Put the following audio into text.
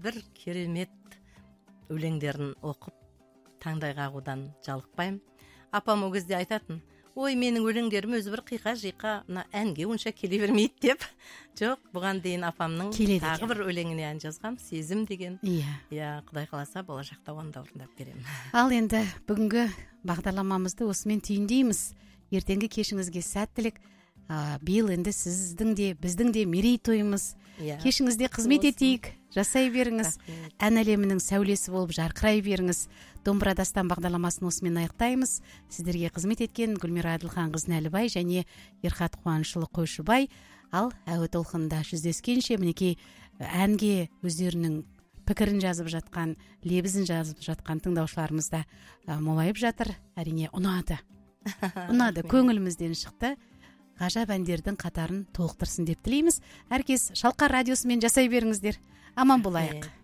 бір керемет өлеңдерін оқып таңдай қағудан жалықпаймын. Апам ол кезде айтатын: ой, менің өлеңдерім өзі бір қиқа-жиқа, мына әнге онша келе бермейді деп. Жоқ, бұған дейін апамның тағы бір өлеңіне ән жазғам, Сезім деген. Иә, Құдай қаласа болашақта оны да орындап беремін. Ал енді бүгінгі бағдарламамызды осымен түйіндейміз. Ертеңгі кешіңізге сәттілік. Биыл енді сіздің де біздің де мерейтойымыз. Кешіңізде қызмет етейік, жасай беріңіз. Ән әлемінің сәулесі болып жарқырай беріңіз. Домбыра дастан бағдарламасын осымен аяқтаймыз. Сіздерге қызмет еткен Гүлмира Әділханқызы Нәлібай және Ерхат Қуанышұлы Қойшыбай. Ал әуе толқынында жүздескенше, мінекей әнге өздерінің пікірін жазып жатқан, лебізін жазып жатқан тыңдаушыларымыз да молайып жатыр. Әрине ұнады, көңілімізден шықты. Ғажап әндердің қатарын толықтырсын деп тілейміз. Әркез Шалқар радиосымен жасай беріңіздер. Аман болайық.